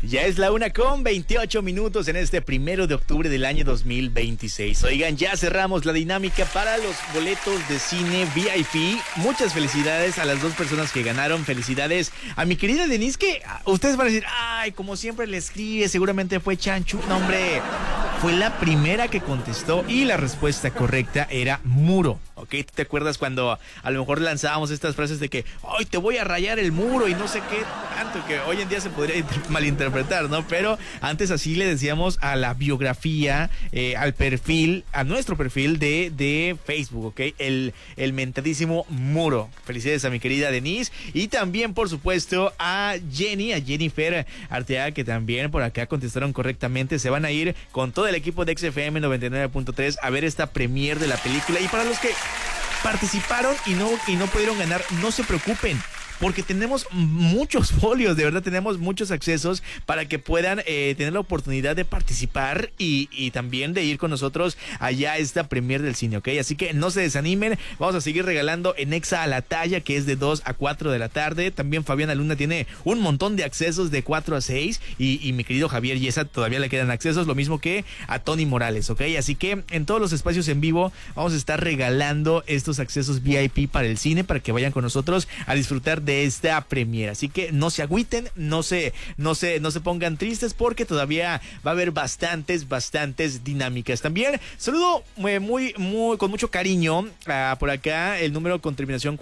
Ya es la 1:28 en este 1 de octubre del año 2026. Oigan, ya cerramos la dinámica para los boletos de cine VIP. Muchas felicidades a las dos personas que ganaron. Felicidades a mi querida Denise, que ustedes van a decir, ay, como siempre le escribe, seguramente fue chanchu. No, hombre, fue la primera que contestó y la respuesta correcta era muro. ¿Ok? ¿Tú te acuerdas cuando a lo mejor lanzábamos estas frases de que, ay, te voy a rayar el muro y no sé qué tanto, que hoy en día se podría malinterpretar, ¿no? Pero antes así le decíamos a la biografía, al perfil, a nuestro perfil de Facebook, ¿ok? El mentadísimo muro. Felicidades a mi querida Denise y también, por supuesto, a Jennifer Arteaga, que también por acá contestaron correctamente. Se van a ir con todo el equipo de XFM 99.3 a ver esta premier de la película. Y para los que participaron y no pudieron ganar, no se preocupen, porque tenemos muchos folios, de verdad tenemos muchos accesos para que puedan tener la oportunidad de participar y también de ir con nosotros allá a esta premier del cine, ¿ok? Así que no se desanimen, vamos a seguir regalando en Exa a la Talla, que es de 2 a 4 de la tarde. También Fabiana Luna tiene un montón de accesos de 4 a 6 y mi querido Javier Yesa todavía le quedan accesos, lo mismo que a Tony Morales, ¿ok? Así que en todos los espacios en vivo vamos a estar regalando estos accesos VIP para el cine, para que vayan con nosotros a disfrutar de esta premiera. Así que no se agüiten, no se pongan tristes, porque todavía va a haber bastantes dinámicas. También saludo muy con mucho cariño por acá el número con terminación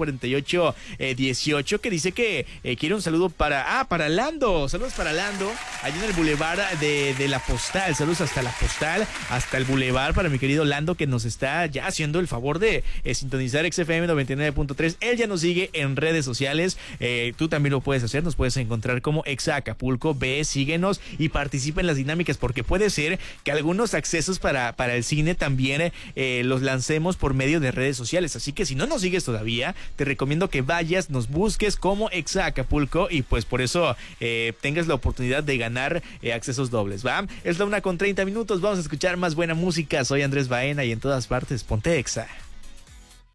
4818, que dice que quiere un saludo para Lando. Saludos para Lando allí en el bulevar de la Postal. Saludos hasta la Postal, hasta el bulevar para mi querido Lando, que nos está ya haciendo el favor de sintonizar XFM 99.3. Él ya nos sigue en redes sociales. Tú también lo puedes hacer, nos puedes encontrar como Exa Acapulco. Ve, síguenos y participa en las dinámicas, porque puede ser que algunos accesos para el cine también los lancemos por medio de redes sociales. Así que si no nos sigues todavía, te recomiendo que vayas, nos busques como Exa Acapulco y pues por eso tengas la oportunidad de ganar accesos dobles, ¿va? Es la 1:30, vamos a escuchar más buena música. Soy Andrés Baena y en todas partes ponte Exa.